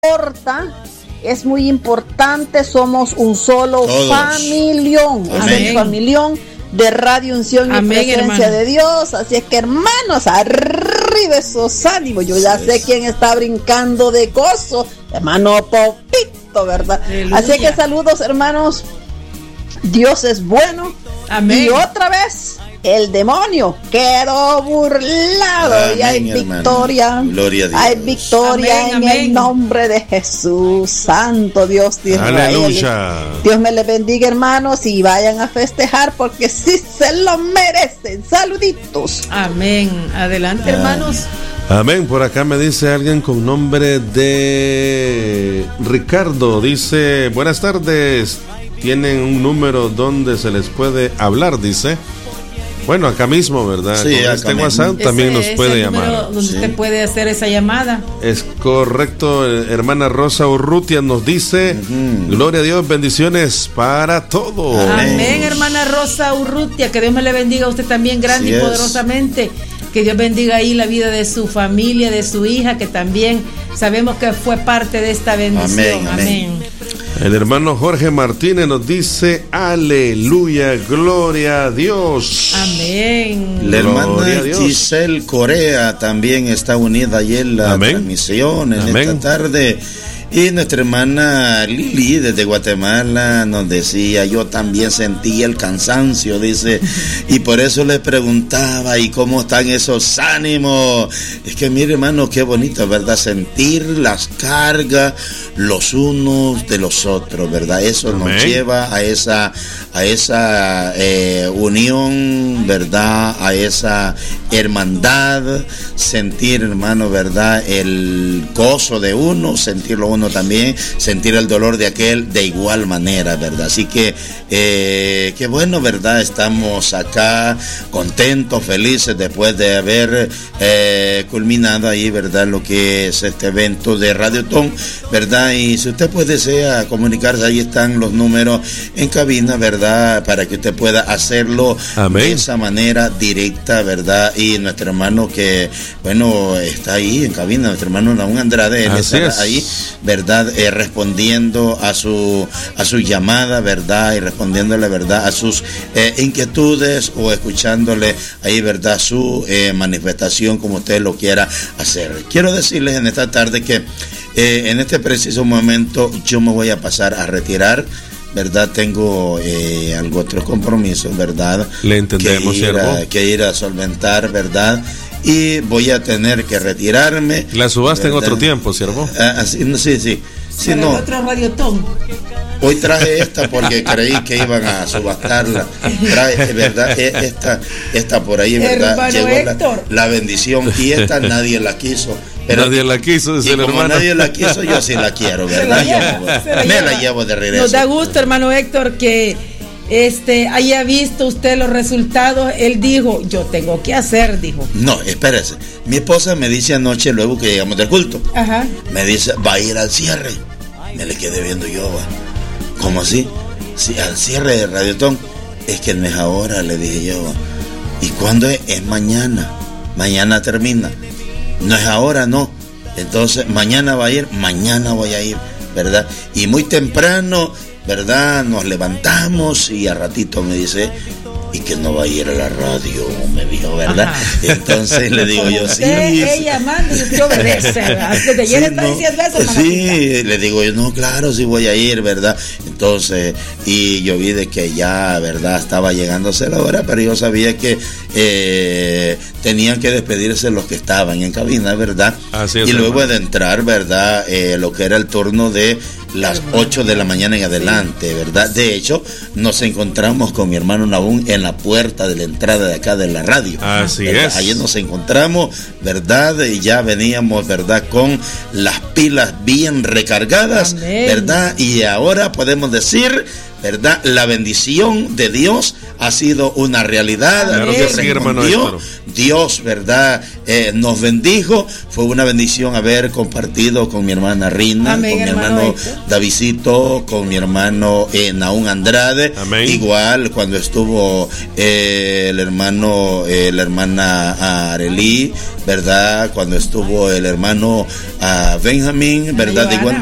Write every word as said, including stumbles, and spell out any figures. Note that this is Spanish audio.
importa, es muy importante, somos un solo Todos. familión, es Amén. el familión de Radio Unción y Amén, Presencia hermano. de Dios. Así es que, hermanos, arriba esos ánimos. Yo ya Así sé es. quién está brincando de gozo, hermano Popito, ¿verdad? Aleluya. Así que saludos, hermanos. Dios es bueno. Amén. Y otra vez el demonio quedó burlado. Amén, y hay hermano. victoria. Gloria a Dios. Hay victoria Amén, en amén. el nombre de Jesús, Santo Dios de Israel. Aleluya. Dios me les bendiga, hermanos, y vayan a festejar porque sí se lo merecen. Saluditos. Amén. Adelante, Ah. hermanos. Amén. Por acá me dice alguien con nombre de Ricardo. Dice, buenas tardes. Tienen un número donde se les puede hablar, dice. Bueno, acá mismo, ¿verdad? Sí, Con acá este mismo. WhatsApp también Ese nos es puede el número llamar. donde Sí. usted puede hacer esa llamada. Es correcto, eh, hermana Rosa Urrutia nos dice, Ujú. gloria a Dios, bendiciones para todos. Amén. Amén, hermana Rosa Urrutia. Que Dios me le bendiga a usted también grande Así y es. poderosamente. Que Dios bendiga ahí la vida de su familia, de su hija, que también sabemos que fue parte de esta bendición. Amén, amén. Amén. El hermano Jorge Martínez nos dice, aleluya, gloria a Dios. Amén. La hermana Gloria a Dios. Giselle Corea también está unida ahí en la Amén. transmisión en Amén. esta tarde. Y nuestra hermana Lili desde Guatemala nos decía, yo también sentí el cansancio, dice, y por eso le preguntaba, ¿y cómo están esos ánimos? Es que mire, hermano, qué bonito, ¿verdad? Sentir las cargas los unos de los otros, ¿verdad? Eso nos Amén. lleva a esa, a esa eh, unión, ¿verdad? A esa hermandad, sentir, hermano, ¿verdad? El gozo de uno, sentirlo uno también, sentir el dolor de aquel de igual manera, ¿verdad? Así que, eh, qué bueno, ¿verdad? Estamos acá contentos, felices después de haber eh, culminado ahí, ¿verdad? Lo que es este evento de Radiotón, ¿verdad? Y si usted pues desea comunicarse, ahí están los números en cabina, ¿verdad? Para que usted pueda hacerlo Amén. de esa manera directa, ¿verdad? Y nuestro hermano que, bueno, está ahí en cabina, nuestro hermano Naún Andrade, él Así estará es. ahí, ¿verdad? Eh, respondiendo a su a su llamada, ¿verdad? Y respondiéndole, ¿verdad? A sus eh, inquietudes o escuchándole ahí, ¿verdad? Su eh, manifestación como usted lo quiera hacer. Quiero decirles en esta tarde que eh, en este preciso momento yo me voy a pasar a retirar, ¿verdad? Tengo eh, algo otros compromisos, ¿verdad? Le entendemos, que ir, a, siervo. que ir a solventar, ¿verdad? Y voy a tener que retirarme. La subasta en ¿verdad? otro tiempo, siervo. Ah, así, no, sí, sí. Sí, Para no. el otro radiotón. Hoy traje esta porque creí que iban a subastarla. Traje, ¿verdad? E- Esta, esta por ahí, ¿verdad? Hermano Llegó la, Héctor. la bendición y esta nadie la quiso. Pero Nadie la quiso, y dice el como hermano. nadie la quiso, yo sí la quiero, Se ¿verdad? la Yo lleva, me, se la me lleva. la llevo de regreso. Nos da gusto, hermano Héctor, que este haya visto usted los resultados. Él dijo, yo tengo que hacer, dijo. No, espérese. Mi esposa me dice anoche, luego que llegamos del culto, Ajá. me dice, va a ir al cierre. Me le quedé viendo yo, va. ¿Cómo así? Sí, al cierre de Radiotón. Es que no es ahora, le dije yo, va. ¿Y cuándo es? Es mañana. Mañana termina. No es ahora, no. Entonces, mañana va a ir, mañana voy a ir, ¿verdad? Y muy temprano, ¿verdad? Nos levantamos y a ratito me dice, y que no va a ir a la radio, me dijo, ¿verdad? Ajá. Entonces le digo yo, sí. Usted, sí. ella manda y usted obedece, ¿verdad? Desde ayer Sí, está no, diciendo eso, hermanita. sí, le digo yo, no, claro, sí voy a ir, ¿verdad? Entonces, y yo vi de que ya, ¿verdad? Estaba llegándose la hora, pero yo sabía que eh, tenían que despedirse los que estaban en cabina, ¿verdad? Así es, y luego hermano. de entrar, ¿verdad? Eh, lo que era el turno de las ocho de la mañana en adelante, ¿verdad? De hecho, nos encontramos con mi hermano Nahún en la puerta de la entrada de acá de la radio. Así ¿verdad? es. Allí nos encontramos, ¿verdad? Y ya veníamos, ¿verdad? Con las pilas bien recargadas, Amén. ¿verdad? Y ahora podemos decir, ¿verdad? La bendición de Dios ha sido una realidad. Claro Dios que sí, hermano respondió. Héctor. Dios, ¿verdad? Eh, nos bendijo. Fue una bendición haber compartido con mi hermana Rina, Amén, con mi hermano hermano Héctor. Davidito, con mi hermano eh, Naún Andrade. Amén. Igual cuando estuvo eh, el hermano, eh, la hermana Arelí, ¿verdad? Cuando estuvo el hermano uh, Benjamín, ¿verdad? De igual